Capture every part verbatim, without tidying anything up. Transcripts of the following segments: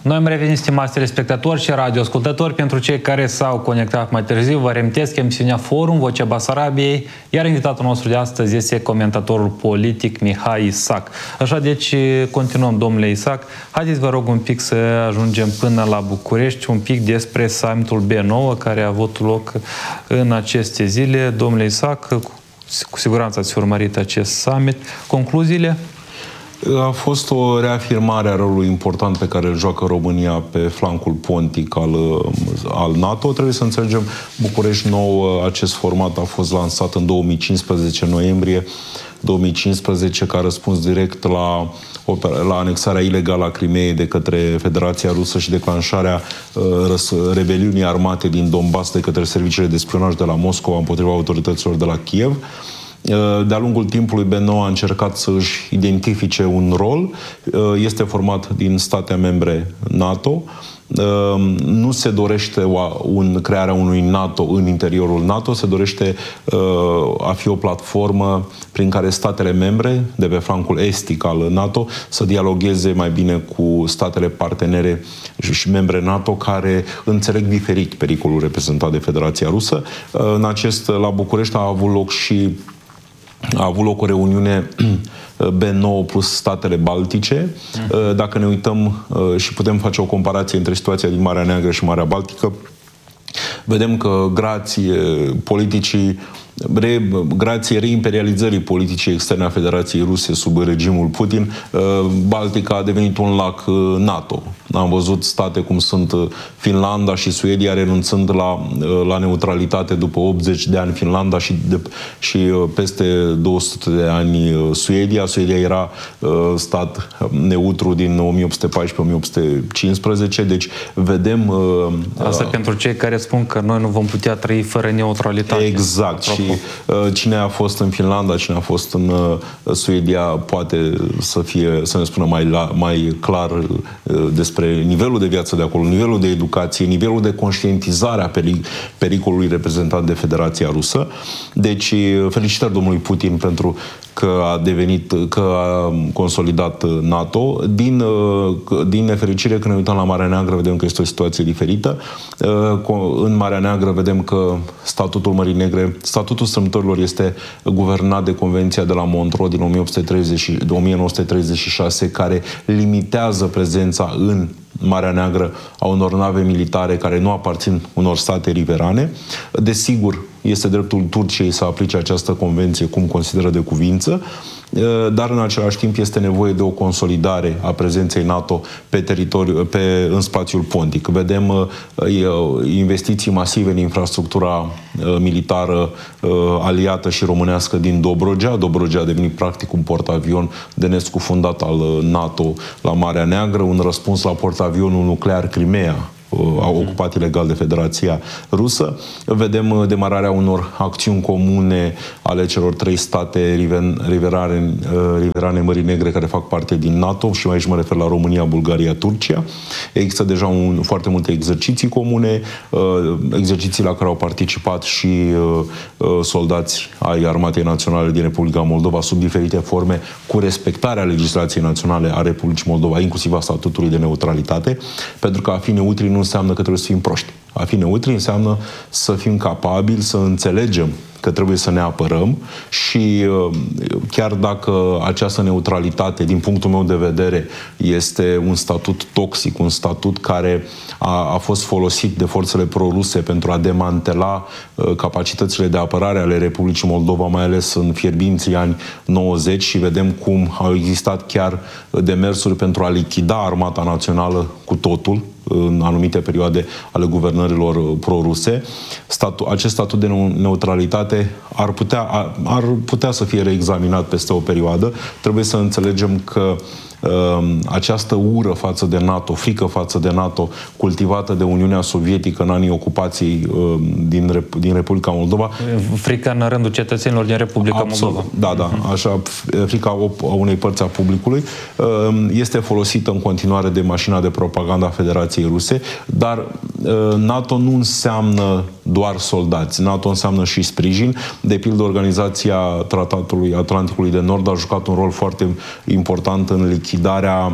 Noi am revenit, stimați telespectatori și radioascultători. Pentru cei care s-au conectat mai târziu, vă reamintesc emisiunea Forum, Vocea Basarabiei, iar invitatul nostru de astăzi este comentatorul politic Mihai Isac. Așa, deci, continuăm, domnule Isac. Haideți, vă rog, un pic să ajungem până la București, un pic despre summitul B nouă care a avut loc în aceste zile. Domnule Isac, cu siguranță ați urmărit acest summit. Concluziile? A fost o reafirmare a rolului important pe care îl joacă România pe flancul pontic al, al NATO. Trebuie să înțelegem, București nouă, acest format a fost lansat în două mii cincisprezece, noiembrie două mii cincisprezece, ca răspuns direct la, la anexarea ilegală a Crimeei de către Federația Rusă și declanșarea uh, rebeliunii armate din Donbass de către serviciile de spionaj de la Moscova împotriva autorităților de la Kiev. De-a lungul timpului, B nouă a încercat să își identifice un rol. Este format din state membre NATO. Nu se dorește un, crearea unui NATO în interiorul NATO, se dorește a fi o platformă prin care statele membre de pe flancul estic al NATO să dialogueze mai bine cu statele partenere și membre NATO care înțeleg diferit pericolul reprezentat de Federația Rusă. În acest, la București a avut loc și A avut loc o reuniune B nouă plus statele Baltice. Dacă ne uităm și putem face o comparație între situația din Marea Neagră și Marea Baltică, vedem că grație politicii Re, grație reimperializării politicii externe a Federației Ruse sub regimul Putin, Baltica a devenit un lac NATO. Am văzut state cum sunt Finlanda și Suedia renunțând la, la neutralitate după optzeci de ani Finlanda și, de, și peste două sute de ani Suedia. Suedia era stat neutru din o mie opt sute paisprezece - o mie opt sute cincisprezece, deci vedem... Asta uh, pentru cei care spun că noi nu vom putea trăi fără neutralitate. Exact. Și cine a fost în Finlanda, cine a fost în Suedia, poate să fie, să ne spună mai, la, mai clar despre nivelul de viață de acolo, nivelul de educație, nivelul de conștientizare a pericolului reprezentat de Federația Rusă. Deci, felicitări domnului Putin pentru că a devenit, că a consolidat NATO. Din, din nefericire, când ne uităm la Marea Neagră, vedem că este o situație diferită. În Marea Neagră vedem că statutul Mării Negre, statutul strâmtorilor este guvernat de Convenția de la Montreux din o mie nouă sute treizeci și șase, care limitează prezența în Marea Neagră a unor nave militare care nu aparțin unor state riverane. Desigur, este dreptul Turciei să aplice această convenție cum consideră de cuvință, dar în același timp este nevoie de o consolidare a prezenței NATO pe teritoriu, pe, în spațiul pontic. Vedem investiții masive în infrastructura militară aliată și românească din Dobrogea. Dobrogea a devenit practic un portavion de nescufundat al NATO la Marea Neagră, un răspuns la portavionul nuclear Crimea, a ocupat ilegal de Federația Rusă. Vedem demararea unor acțiuni comune ale celor trei state riverane, riverane Mării Negre care fac parte din NATO și aici mă refer la România, Bulgaria, Turcia. Există deja un, foarte multe exerciții comune, exerciții la care au participat și soldați ai Armatei Naționale din Republica Moldova sub diferite forme, cu respectarea legislației naționale a Republicii Moldova, inclusiv a statutului de neutralitate, pentru că a fi neutri nu înseamnă că trebuie să fim proști. A fi neutri înseamnă să fim capabili să înțelegem că trebuie să ne apărăm și chiar dacă această neutralitate, din punctul meu de vedere, este un statut toxic, un statut care a, a fost folosit de forțele pro-ruse pentru a demantela capacitățile de apărare ale Republicii Moldova, mai ales în fierbinții ani nouăzeci, și vedem cum au existat chiar demersuri pentru a lichida Armata Națională cu totul în anumite perioade ale guvernărilor pro-ruse. Statu, acest statut de neutralitate ar putea, ar, ar putea să fie reexaminat peste o perioadă. Trebuie să înțelegem că această ură față de NATO, frică față de NATO, cultivată de Uniunea Sovietică în anii ocupației din, din Republica Moldova. Frica în rândul cetățenilor din Republica Absolut, Moldova. Da, da, așa, frica a unei părți a publicului este folosită în continuare de mașina de propagandă a Federației Ruse, dar NATO nu înseamnă doar soldați. NATO înseamnă și sprijin. De pildă, Organizația Tratatului Atlanticului de Nord a jucat un rol foarte important în lichidarea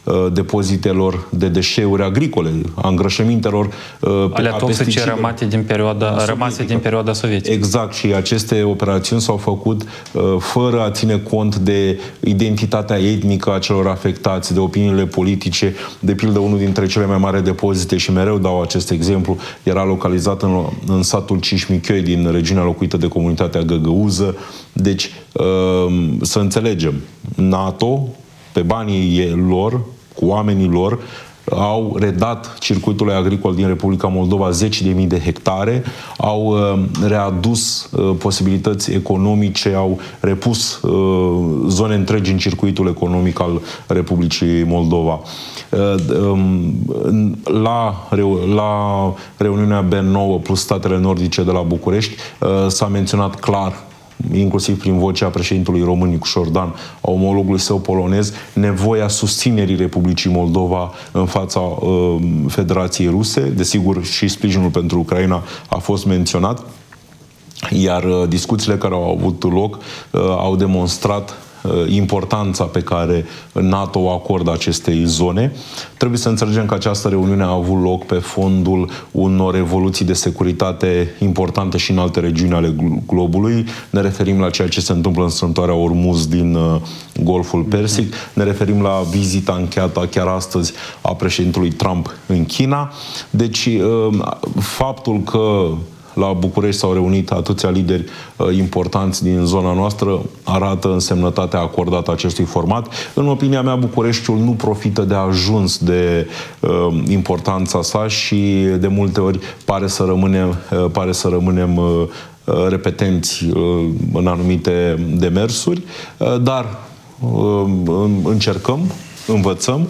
depozitelor de deșeuri agricole, a îngrășămintelor alea toxice rămate din perioada, rămase din perioada sovietică. Exact, și aceste operațiuni s-au făcut fără a ține cont de identitatea etnică a celor afectați, de opiniile politice. De pildă, unul dintre cele mai mari depozite, și mereu dau acest exemplu, era localizat în, în satul Cișmichioi din regiunea locuită de comunitatea găgăuză. Deci, să înțelegem, NATO, pe banii lor, cu oamenii lor, au redat circuitului agricol din Republica Moldova zeci de mii de hectare, au uh, readus uh, posibilități economice, au repus uh, zone întregi în circuitul economic al Republicii Moldova. Uh, um, la, la reuniunea B nouă plus statele nordice de la București uh, s-a menționat clar, inclusiv prin vocea președintelui român Nicu Șordan, a omologului său polonez, nevoia susținerii Republicii Moldova în fața uh, Federației Ruse. Desigur, și sprijinul pentru Ucraina a fost menționat, iar uh, discuțiile care au avut loc uh, au demonstrat importanța pe care NATO o acordă acestei zone. Trebuie să înțelegem că această reuniune a avut loc pe fondul unor evoluții de securitate importante și în alte regiuni ale globului. Ne referim la ceea ce se întâmplă în strâmtoarea Ormuz din Golful Persic. Ne referim la vizita încheiată chiar astăzi a președintelui Trump în China. Deci, faptul că la București s-au reunit atâția lideri uh, importanți din zona noastră, arată însemnătatea acordată acestui format. În opinia mea, Bucureștiul nu profită de ajuns de uh, importanța sa și de multe ori pare să rămânem, uh, pare să rămânem uh, repetenți uh, în anumite demersuri, uh, dar uh, încercăm, învățăm.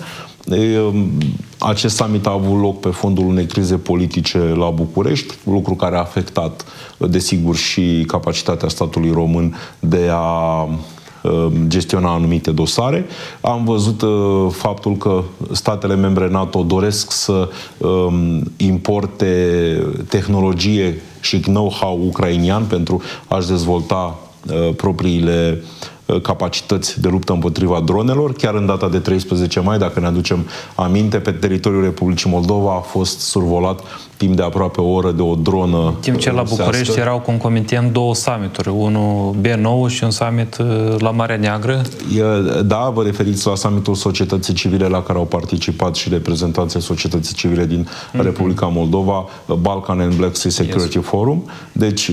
Acest summit a avut loc pe fondul unei crize politice la București, lucru care a afectat, desigur, și capacitatea statului român de a gestiona anumite dosare. Am văzut faptul că statele membre NATO doresc să importe tehnologie și know-how ucrainian pentru a-și dezvolta propriile capacități de luptă împotriva dronelor. Chiar în data de treisprezece mai, dacă ne aducem aminte, pe teritoriul Republicii Moldova a fost survolat timp de aproape o oră de o dronă. Timp ce la București erau concomitent două summituri, unul B nouă și un summit la Marea Neagră. Da, vă referiți la summitul societății civile la care au participat și reprezentanții societății civile din mm-hmm. Republica Moldova, Balkan and Black Sea Security yes. Forum. Deci,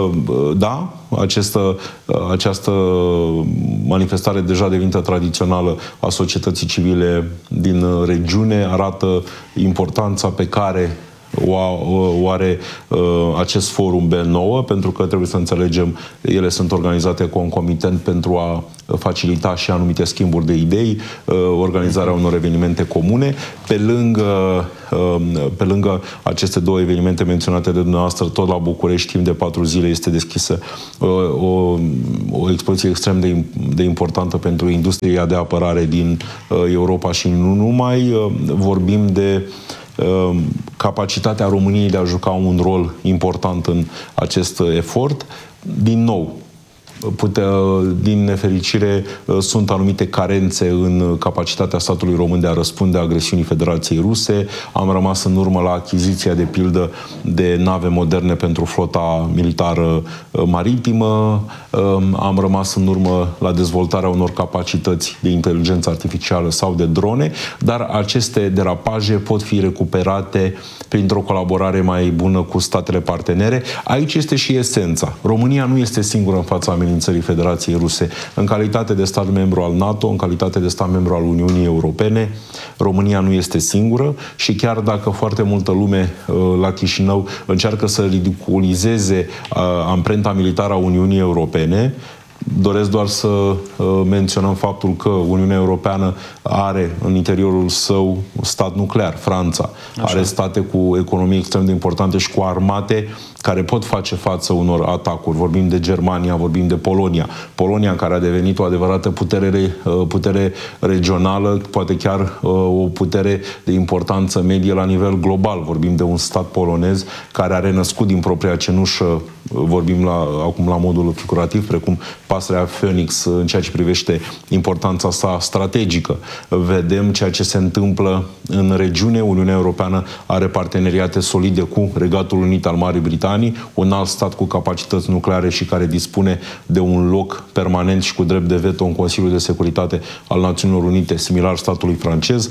da, această, această manifestare deja devenită tradițională a societății civile din regiune arată importanța pe care o are acest forum B nouă, pentru că trebuie să înțelegem, ele sunt organizate concomitent pentru a facilita și anumite schimburi de idei, organizarea unor evenimente comune. Pe lângă, pe lângă aceste două evenimente menționate de dumneavoastră, tot la București, timp de patru zile este deschisă o, o expoziție extrem de, de importantă pentru industria de apărare din Europa și nu numai. Vorbim de capacitatea României de a juca un rol important în acest efort. Din nou, putea, din nefericire, sunt anumite carențe în capacitatea statului român de a răspunde agresiunii Federației Ruse. Am rămas în urmă la achiziția, de pildă, de nave moderne pentru flota militară maritimă. Am rămas în urmă la dezvoltarea unor capacități de inteligență artificială sau de drone, dar aceste derapaje pot fi recuperate printr-o colaborare mai bună cu statele partenere. Aici este și esența. România nu este singură în fața amenințării Federației Ruse. În calitate de stat membru al NATO, în calitate de stat membru al Uniunii Europene, România nu este singură și chiar dacă foarte multă lume la Chișinău încearcă să ridiculizeze amprenta militară a Uniunii Europene, doresc doar să uh, menționăm faptul că Uniunea Europeană are în interiorul său stat nuclear, Franța. Așa. Are state cu economii extrem de importante și cu armate care pot face față unor atacuri. Vorbim de Germania, vorbim de Polonia. Polonia, care a devenit o adevărată putere, putere regională, poate chiar o putere de importanță medie la nivel global. Vorbim de un stat polonez care a renăscut din propria cenușă, vorbim la, acum la modul figurativ, precum pasărea Phoenix în ceea ce privește importanța sa strategică. Vedem ceea ce se întâmplă în regiune. Uniunea Europeană are parteneriate solide cu Regatul Unit al Marii Britanii, un alt stat cu capacități nucleare și care dispune de un loc permanent și cu drept de veto în Consiliul de Securitate al Națiunilor Unite, similar statului francez.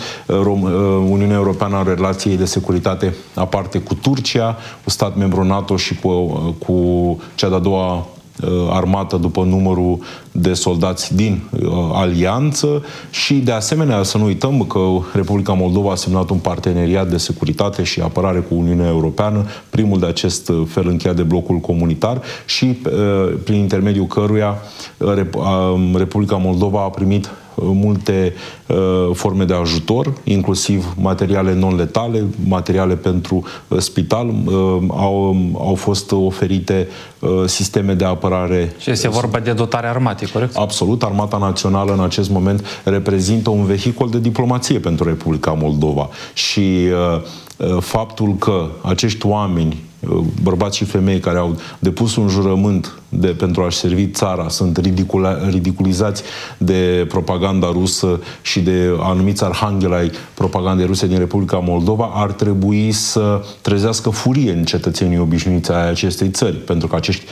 Uniunea Europeană are relații de securitate aparte cu Turcia, un stat membru NATO și cu, cu cea de-a doua armată după numărul de soldați din uh, alianță și de asemenea să nu uităm că Republica Moldova a semnat un parteneriat de securitate și apărare cu Uniunea Europeană, primul de acest fel încheiat de blocul comunitar și uh, prin intermediul căruia uh, Republica Moldova a primit multe uh, forme de ajutor, inclusiv materiale non-letale, materiale pentru uh, spital. Uh, au, au fost oferite uh, sisteme de apărare. Și este vorba de dotare armate, corect? Absolut. Armata Națională în acest moment reprezintă un vehicul de diplomație pentru Republica Moldova. Și uh, faptul că acești oameni, bărbați și femei care au depus un jurământ de, pentru a-și servi țara, sunt ridicula, ridiculizați de propaganda rusă și de anumiți arhangheli ai propagandei ruse din Republica Moldova, ar trebui să trezească furie în cetățenii obișnuiți ai acestei țări, pentru că acești,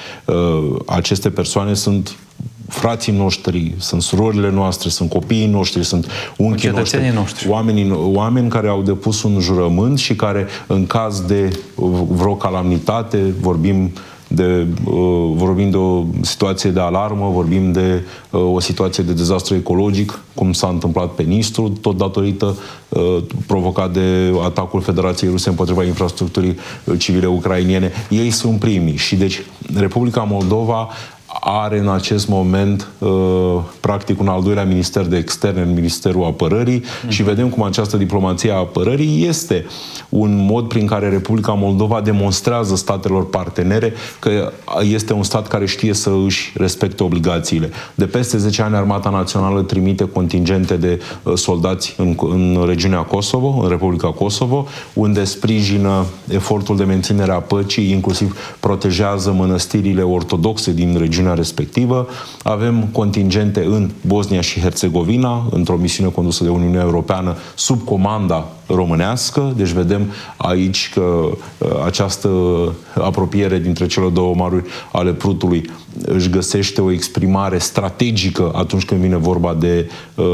aceste persoane sunt frații noștri, sunt surorile noastre, sunt copiii noștri, sunt unchii noștri, noștri. Oamenii, oameni care au depus un jurământ și care, în caz de vreo calamitate, vorbim de, vorbim de o situație de alarmă, vorbim de o situație de dezastru ecologic, cum s-a întâmplat pe Nistru, tot datorită provocat de atacul Federației Ruse împotriva infrastructurii civile ucrainene. Ei sunt primii și deci Republica Moldova are în acest moment uh, practic un al doilea minister de externe în Ministerul Apărării mm. și vedem cum această diplomație a apărării este un mod prin care Republica Moldova demonstrează statelor partenere că este un stat care știe să își respecte obligațiile. De peste zece ani Armata Națională trimite contingente de uh, soldați în, în regiunea Kosovo, în Republica Kosovo, unde sprijină efortul de menținere a păcii, inclusiv protejează mănăstirile ortodoxe din regiunea respectivă. Avem contingente în Bosnia și Herțegovina, într-o misiune condusă de Uniunea Europeană, sub comanda românească. Deci vedem aici că această apropiere dintre cele două maruri ale Prutului își găsește o exprimare strategică atunci când vine vorba de,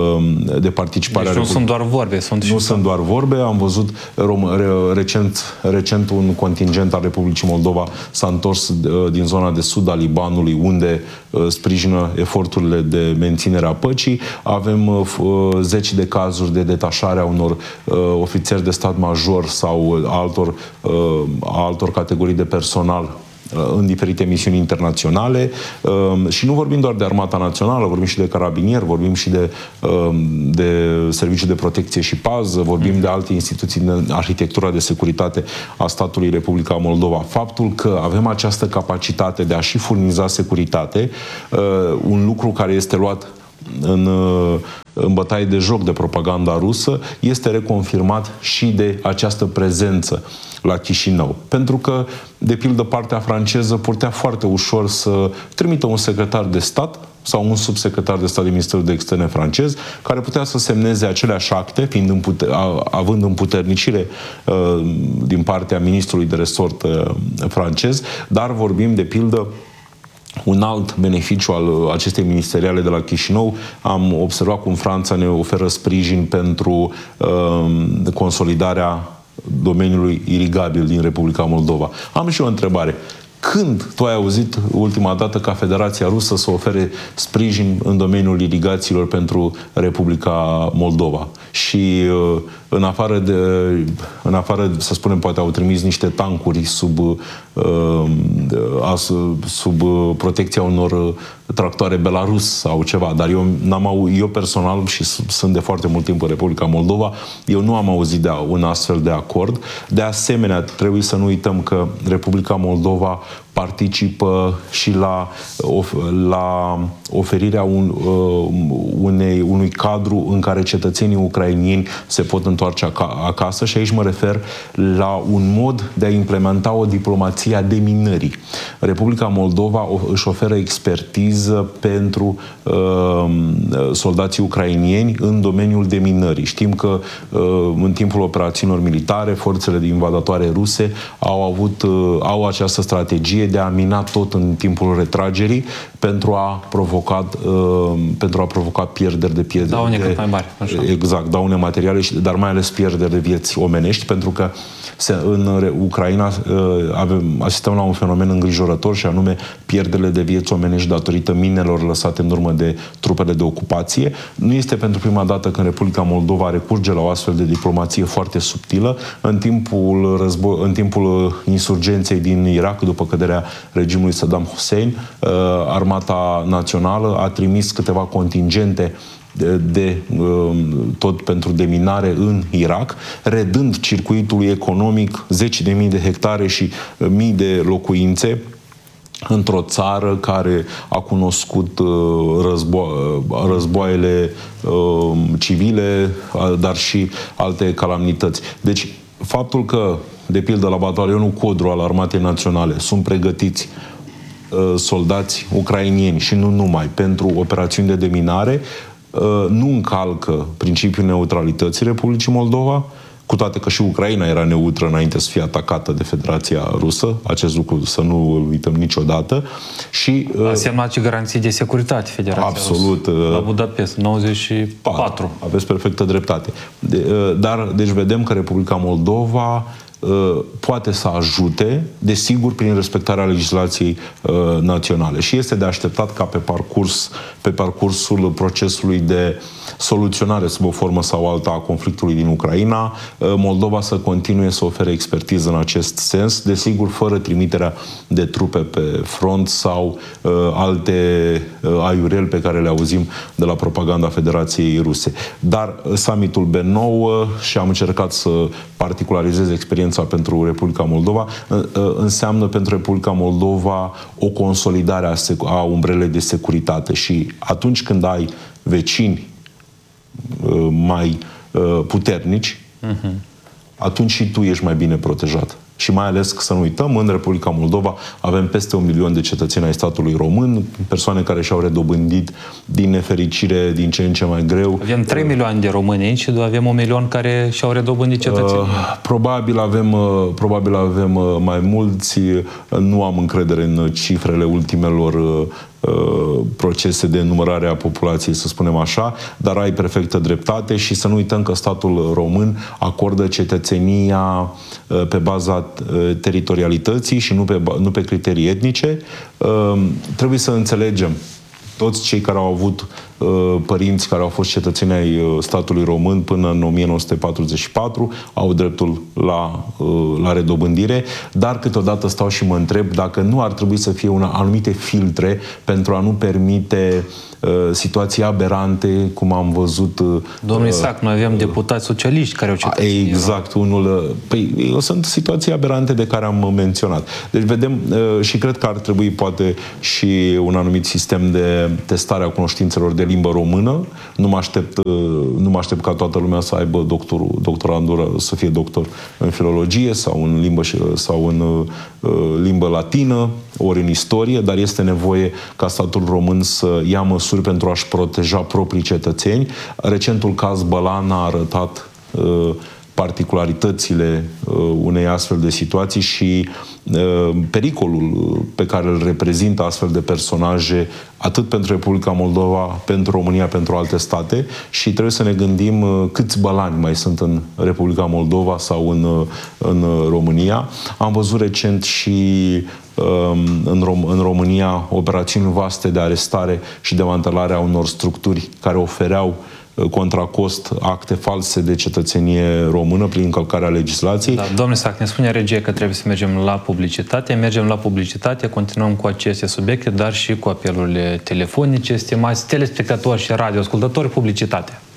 de participarea. Deci nu sunt doar vorbe. Sunt nu sunt doar vorbe. Am văzut recent, recent un contingent al Republicii Moldova s-a întors din zona de sud a Libanului, unde sprijină eforturile de menținere a păcii. Avem zeci de cazuri de detașare a unor ofițeri de stat major sau altor, altor categorii de personal în diferite misiuni internaționale și nu vorbim doar de Armata Națională, vorbim și de carabinieri, vorbim și de, de Serviciu de Protecție și Pază, vorbim mm. de alte instituții în arhitectura de securitate a statului Republica Moldova. Faptul că avem această capacitate de a și furniza securitate, un lucru care este luat în, în bătaie de joc de propaganda rusă, este reconfirmat și de această prezență la Chișinău. Pentru că, de pildă, partea franceză putea foarte ușor să trimită un secretar de stat sau un subsecretar de stat din Ministerul de Externe francez, care putea să semneze aceleași acte, fiind în puter, având împuternicire uh, din partea ministrului de resort uh, francez, dar vorbim, de pildă, un alt beneficiu al acestei ministeriale de la Chișinău. Am observat cum Franța ne oferă sprijin pentru uh, consolidarea domeniului irigabil din Republica Moldova. Am și o întrebare. Când tu ai auzit ultima dată ca Federația Rusă să ofere sprijin în domeniul irigațiilor pentru Republica Moldova? Și în afară de, în afară, să spunem, poate au trimis niște tancuri sub, sub protecția unor tractoare Belarus sau ceva, dar eu, n-am au, eu personal, și sunt de foarte mult timp în Republica Moldova, eu nu am auzit de un astfel de acord. De asemenea, trebuie să nu uităm că Republica Moldova participă și la, la oferirea un, unei, unui cadru în care cetățenii ucrainieni se pot întoarce acasă, și aici mă refer la un mod de a implementa o diplomație a deminării. Republica Moldova își oferă expertiză pentru uh, soldații ucrainieni în domeniul deminării. Știm că uh, în timpul operațiunilor militare, forțele invadatoare ruse au avut uh, au această strategie de a mina tot în timpul retragerii pentru a provoca, uh, pentru a provoca pierderi de piețe. Daune cât mai mari. Așa. Exact, daune materiale, dar mai ales pierderi de vieți omenești, pentru că se, în Ucraina uh, avem, asistăm la un fenomen îngrijorător, și anume pierderile de vieți omenești datorită minelor lăsate în urmă de trupele de ocupație. Nu este pentru prima dată când Republica Moldova recurge la o astfel de diplomație foarte subtilă. În timpul, război, în timpul insurgenței din Irak, după căderea regimului Saddam Hussein, uh, Armata Națională a trimis câteva contingente de, de tot pentru deminare în Irak, redând circuitului economic zeci de mii de hectare și mii de locuințe într-o țară care a cunoscut războ- războaiele civile, dar și alte calamități. Deci, faptul că, de pildă, la batalionul Codru al Armatei Naționale sunt pregătiți soldați ucrainieni și nu numai pentru operațiuni de deminare, nu încalcă principiul neutralității Republicii Moldova, cu toate că și Ucraina era neutră înainte să fie atacată de Federația Rusă. Acest lucru să nu îl uităm niciodată. Și a semnat și garanții de securitate Federația absolut, Rusă. La Budapest, nouăzeci și patru. Aveți perfectă dreptate. De, dar, deci vedem că Republica Moldova poate să ajute, desigur, prin respectarea legislației uh, naționale. Și este de așteptat ca pe parcurs, pe parcursul procesului de soluționare sub o formă sau alta a conflictului din Ucraina, uh, Moldova să continue să ofere expertiză în acest sens, desigur, fără trimiterea de trupe pe front sau uh, alte uh, aiureli pe care le auzim de la propaganda Federației Ruse. Dar summitul B nouă, și am încercat să particularizez experiența pentru Republica Moldova, înseamnă pentru Republica Moldova o consolidare a, a umbrelei de securitate, și atunci când ai vecini mai puternici, uh-huh. atunci și tu ești mai bine protejat. Și mai ales că, să nu uităm, în Republica Moldova avem peste un milion de cetățeni ai statului român, persoane care și-au redobândit, din nefericire, din ce în ce mai greu. Avem trei milioane de români aici și avem un milion care și-au redobândit cetățenii. Uh, probabil avem, uh, probabil avem uh, mai mulți. Nu am încredere în cifrele ultimelor uh, procese de numărare a populației, să spunem așa, dar ai perfectă dreptate, și să nu uităm că statul român acordă cetățenia pe baza teritorialității și nu pe, nu pe criterii etnice. Trebuie să înțelegem, toți cei care au avut uh, părinți care au fost cetățeni ai uh, statului român până în o mie nouă sute patruzeci și patru au dreptul la, uh, la redobândire, dar câteodată stau și mă întreb dacă nu ar trebui să fie una, anumite filtre pentru a nu permite uh, situații aberante, cum am văzut... Uh, Domnul Isac, noi avem uh, deputați socialiști care au cetățenii. Exact, unul... Păi, sunt situații aberante de care am menționat. Deci vedem, uh, și cred că ar trebui poate și un anumit sistem de testare a cunoștințelor de limbă română. Nu mă aștept, nu mă aștept ca toată lumea să aibă doctorul, doctorandură, să fie doctor în filologie sau în limbă, sau în uh, limbă latină, ori în istorie, dar este nevoie ca statul român să ia măsuri pentru a-și proteja proprii cetățeni. Recentul caz Bălan a arătat uh, particularitățile uh, unei astfel de situații și uh, pericolul pe care îl reprezintă astfel de personaje atât pentru Republica Moldova, pentru România, pentru alte state, și trebuie să ne gândim uh, câți Bălani mai sunt în Republica Moldova sau în, uh, în România. Am văzut recent și uh, în, Rom- în România operațiuni vaste de arestare și demantelare a unor structuri care ofereau contra cost acte false de cetățenie română prin încălcarea legislației. Da, domnule Sac, ne spune regia că trebuie să mergem la publicitate. Mergem la publicitate, continuăm cu aceste subiecte, dar și cu apelurile telefonice. Stimați telespectatori și radioascultători, publicitate.